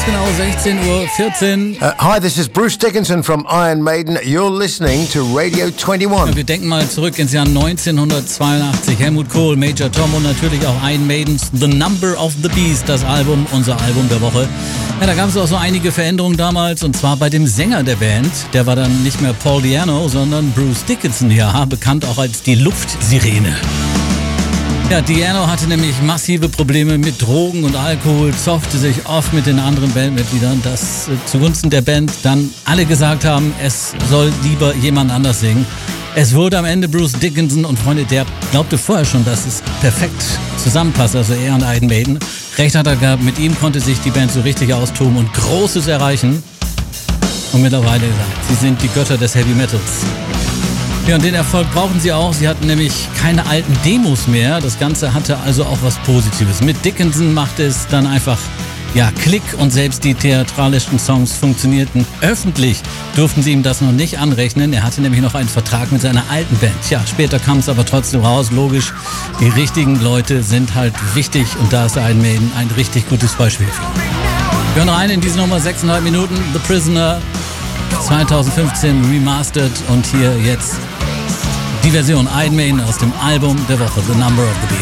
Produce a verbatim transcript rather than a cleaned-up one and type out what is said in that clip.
genau sechzehn Uhr vierzehn. Uh, hi, this is Bruce Dickinson from Iron Maiden. You're listening to Radio einundzwanzig. Wir denken mal zurück ins Jahr neunzehnhundertzweiundachtzig. Helmut Kohl, Major Tom und natürlich auch Iron Maidens The Number of the Beast, das Album, unser Album der Woche. Ja, da gab es auch so einige Veränderungen damals, und zwar bei dem Sänger der Band. Der war dann nicht mehr Paul Di'Anno, sondern Bruce Dickinson, ja, bekannt auch als die Luftsirene. Ja, Di'Anno hatte nämlich massive Probleme mit Drogen und Alkohol, zoffte sich oft mit den anderen Bandmitgliedern, dass äh, zugunsten der Band dann alle gesagt haben, es soll lieber jemand anders singen. Es wurde am Ende Bruce Dickinson, und Freunde, der glaubte vorher schon, dass es perfekt zusammenpasst, also er und Iron Maiden. Recht hat er gehabt, mit ihm konnte sich die Band so richtig austoben und Großes erreichen. Und mittlerweile, sie sind die Götter des Heavy Metals. Ja, und den Erfolg brauchen sie auch. Sie hatten nämlich keine alten Demos mehr. Das Ganze hatte also auch was Positives. Mit Dickinson machte es dann einfach, ja, Klick, und selbst die theatralischen Songs funktionierten. Öffentlich durften sie ihm das noch nicht anrechnen. Er hatte nämlich noch einen Vertrag mit seiner alten Band. Ja, später kam es aber trotzdem raus. Logisch, die richtigen Leute sind halt wichtig, und da ist Iron Maiden ein richtig gutes Beispiel für. Wir hören rein in diese Nummer, sechseinhalb Minuten, The Prisoner, zwanzig fünfzehn remastered, und hier jetzt die Version Iron Maiden aus dem Album der Woche, The Number of the Beast.